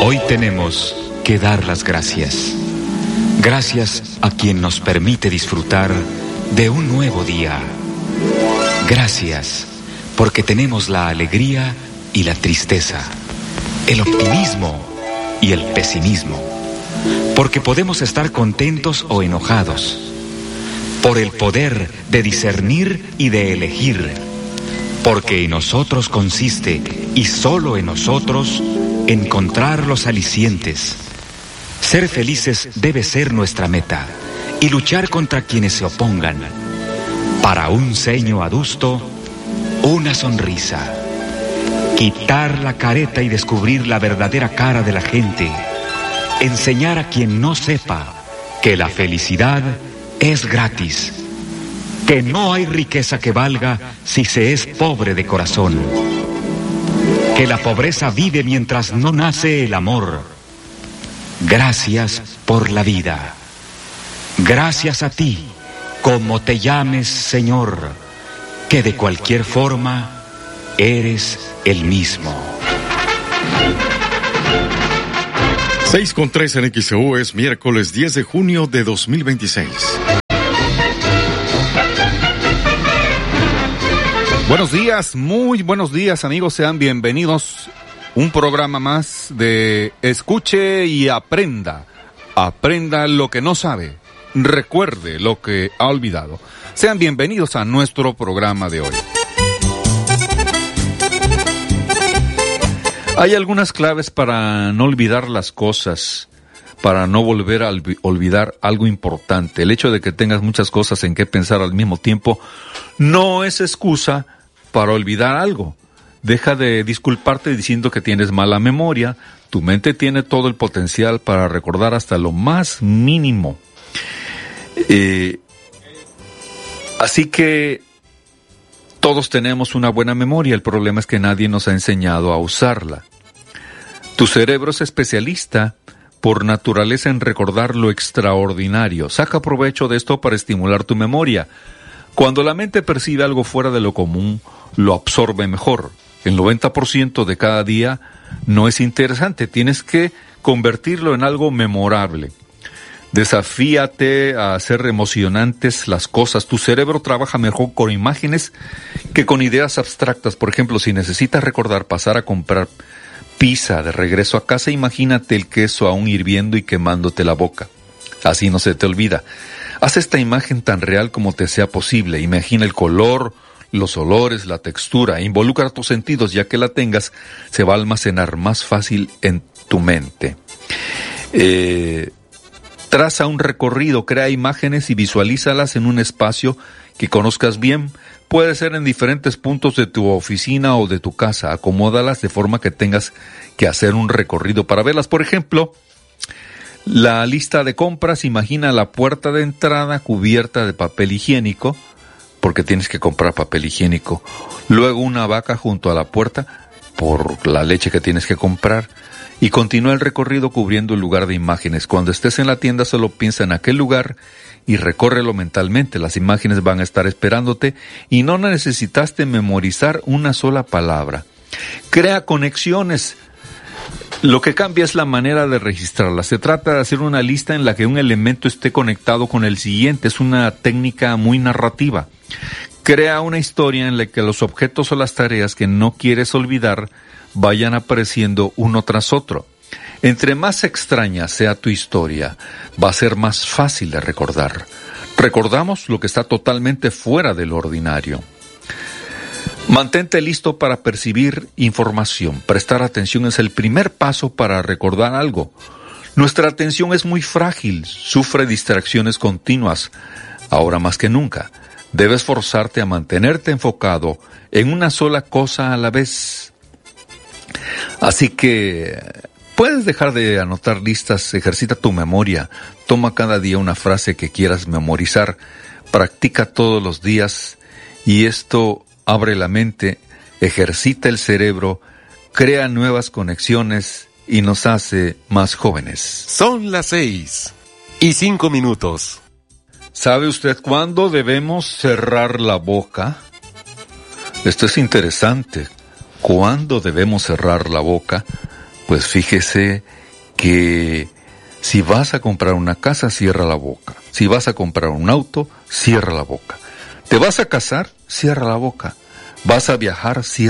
Hoy tenemos que dar las gracias. Gracias a quien nos permite disfrutar de un nuevo día. Gracias porque tenemos la alegría y la tristeza, el optimismo y el pesimismo, porque podemos estar contentos o enojados, por el poder de discernir y de elegir, porque en nosotros consiste, y solo en nosotros, encontrar los alicientes. Ser felices debe ser nuestra meta, y luchar contra quienes se opongan. Para un ceño adusto, una sonrisa. Quitar la careta y descubrir la verdadera cara de la gente. Enseñar a quien no sepa que la felicidad es gratis. Que no hay riqueza que valga si se es pobre de corazón. Que la pobreza vive mientras no nace el amor. Gracias por la vida. Gracias a ti, como te llames, Señor, que de cualquier forma eres el mismo. 6:3 en XEU, es miércoles 10 de junio de 2026. Buenos días, muy buenos días, amigos, sean bienvenidos. Un programa más de Escuche y Aprenda. Aprenda lo que no sabe, recuerde lo que ha olvidado. Sean bienvenidos a nuestro programa de hoy. Hay algunas claves para no olvidar las cosas, para no volver a olvidar algo importante. El hecho de que tengas muchas cosas en que pensar al mismo tiempo no es excusa para olvidar algo. Deja de disculparte diciendo que tienes mala memoria. Tu mente tiene todo el potencial para recordar hasta lo más mínimo. Así que todos tenemos una buena memoria. El problema es que nadie nos ha enseñado a usarla. Tu cerebro es especialista por naturaleza en recordar lo extraordinario. Saca provecho de esto para estimular tu memoria. Cuando la mente percibe algo fuera de lo común, lo absorbe mejor. El 90% de cada día no es interesante. Tienes que convertirlo en algo memorable. Desafíate a hacer emocionantes las cosas. Tu cerebro trabaja mejor con imágenes que con ideas abstractas. Por ejemplo, si necesitas recordar pasar a comprar pizza de regreso a casa, imagínate el queso aún hirviendo y quemándote la boca. Así no se te olvida. Haz esta imagen tan real como te sea posible. Imagina el color, los olores, la textura. Involucra tus sentidos, ya que la tengas, se va a almacenar más fácil en tu mente. Traza un recorrido, crea imágenes y visualízalas en un espacio que conozcas bien. Puede ser en diferentes puntos de tu oficina o de tu casa. Acomódalas de forma que tengas que hacer un recorrido para verlas. Por ejemplo, la lista de compras, imagina la puerta de entrada cubierta de papel higiénico, porque tienes que comprar papel higiénico. Luego una vaca junto a la puerta, por la leche que tienes que comprar. Y continúa el recorrido cubriendo el lugar de imágenes. Cuando estés en la tienda, solo piensa en aquel lugar y recórrelo mentalmente. Las imágenes van a estar esperándote y no necesitaste memorizar una sola palabra. Crea conexiones. Lo que cambia es la manera de registrarlas. Se trata de hacer una lista en la que un elemento esté conectado con el siguiente. Es una técnica muy narrativa. Crea una historia en la que los objetos o las tareas que no quieres olvidar vayan apareciendo uno tras otro. Entre más extraña sea tu historia, va a ser más fácil de recordar. Recordamos lo que está totalmente fuera del ordinario. Mantente listo para percibir información. Prestar atención es el primer paso para recordar algo. Nuestra atención es muy frágil, sufre distracciones continuas, ahora más que nunca. Debes forzarte a mantenerte enfocado en una sola cosa a la vez. Así que puedes dejar de anotar listas, ejercita tu memoria, toma cada día una frase que quieras memorizar, practica todos los días y esto abre la mente, ejercita el cerebro, crea nuevas conexiones y nos hace más jóvenes. Son las 6:05. ¿Sabe usted cuándo debemos cerrar la boca? Esto es interesante. ¿Cuándo debemos cerrar la boca? Pues fíjese que si vas a comprar una casa, cierra la boca. Si vas a comprar un auto, cierra la boca. ¿Te vas a casar? Cierra la boca. ¿Vas a viajar? Cierra